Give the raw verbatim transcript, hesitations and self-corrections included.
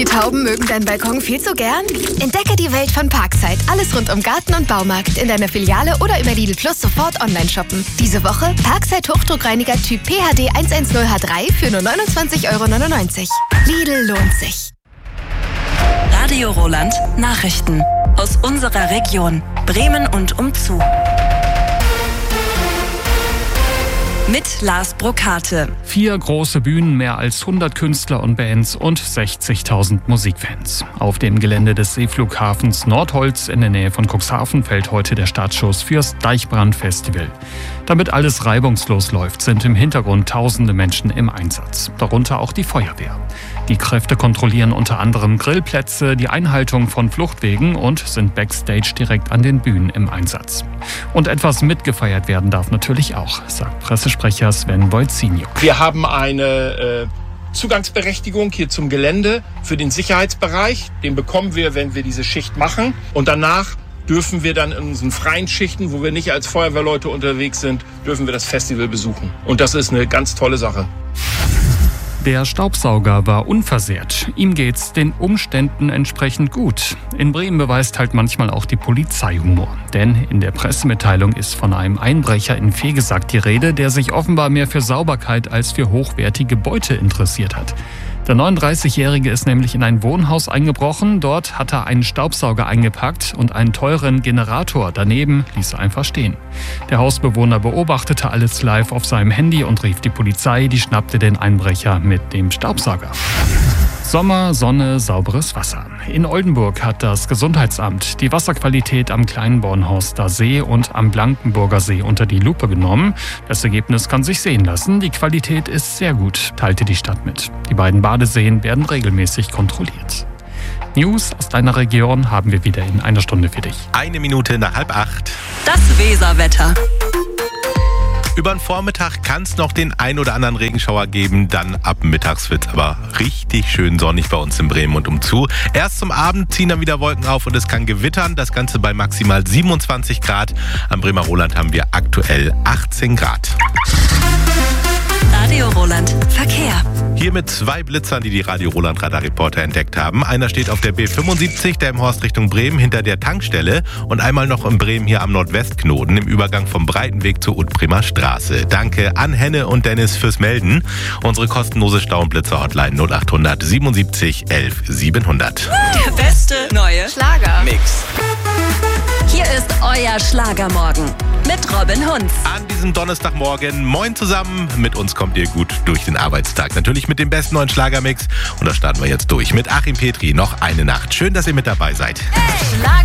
Die Tauben mögen deinen Balkon viel zu gern? Entdecke die Welt von Parkside. Alles rund um Garten und Baumarkt in deiner Filiale oder über Lidl Plus sofort online shoppen. Diese Woche Parkside Hochdruckreiniger Typ P H D hundertzehn H drei für nur neunundzwanzig Euro neunundneunzig. Lidl lohnt sich. Radio Roland Nachrichten aus unserer Region Bremen und umzu. Mit Lars Brokate. Vier große Bühnen, mehr als hundert Künstler und Bands und sechzigtausend Musikfans. Auf dem Gelände des Seeflughafens Nordholz in der Nähe von Cuxhaven fällt heute der Startschuss fürs Deichbrand-Festival. Damit alles reibungslos läuft, sind im Hintergrund tausende Menschen im Einsatz, darunter auch die Feuerwehr. Die Kräfte kontrollieren unter anderem Grillplätze, die Einhaltung von Fluchtwegen und sind backstage direkt an den Bühnen im Einsatz. Und etwas mitgefeiert werden darf natürlich auch, sagt Pressesprecher Sven Wojciniuk. Wir haben eine äh, Zugangsberechtigung hier zum Gelände für den Sicherheitsbereich. Den bekommen wir, wenn wir diese Schicht machen. Und danach dürfen wir dann in unseren freien Schichten, wo wir nicht als Feuerwehrleute unterwegs sind, dürfen wir das Festival besuchen. Und das ist eine ganz tolle Sache. Der Staubsauger war unversehrt. Ihm geht's den Umständen entsprechend gut. In Bremen beweist halt manchmal auch die Polizei Humor. Denn in der Pressemitteilung ist von einem Einbrecher in Vegesack die Rede, der sich offenbar mehr für Sauberkeit als für hochwertige Beute interessiert hat. Der neununddreißigjährige ist nämlich in ein Wohnhaus eingebrochen. Dort hat er einen Staubsauger eingepackt und einen teuren Generator daneben ließ er einfach stehen. Der Hausbewohner beobachtete alles live auf seinem Handy und rief die Polizei, die schnappte den Einbrecher mit dem Staubsauger. Sommer, Sonne, sauberes Wasser. In Oldenburg hat das Gesundheitsamt die Wasserqualität am kleinen Bornhorster See und am Blankenburger See unter die Lupe genommen. Das Ergebnis kann sich sehen lassen. Die Qualität ist sehr gut, teilte die Stadt mit. Die beiden Badeseen werden regelmäßig kontrolliert. News aus deiner Region haben wir wieder in einer Stunde für dich. Eine Minute nach halb acht. Das Weserwetter. Über den Vormittag kann es noch den ein oder anderen Regenschauer geben, dann ab mittags wird es aber richtig schön sonnig bei uns in Bremen und umzu. Erst zum Abend ziehen dann wieder Wolken auf und es kann gewittern, das Ganze bei maximal siebenundzwanzig Grad. Am Bremer Roland haben wir aktuell achtzehn Grad. Radio Roland Verkehr. Hier mit zwei Blitzern, die die Radio Roland Radarreporter entdeckt haben. Einer steht auf der B fünfundsiebzig, der im Horst Richtung Bremen hinter der Tankstelle und einmal noch in Bremen hier am Nordwestknoten im Übergang vom Breitenweg zur Utbremer Straße. Danke an Henne und Dennis fürs Melden. Unsere kostenlose Stau- und Blitzer-Hotline null achthundert siebenundsiebzig elf siebenhundert. Der beste neue Mix. Hier ist euer Schlagermorgen mit Robin Hunz. An diesem Donnerstagmorgen, moin zusammen. Mit uns kommt ihr gut durch den Arbeitstag. Natürlich mit dem besten neuen Schlagermix. Und da starten wir jetzt durch mit Achim Petri. Noch eine Nacht. Schön, dass ihr mit dabei seid. Hey,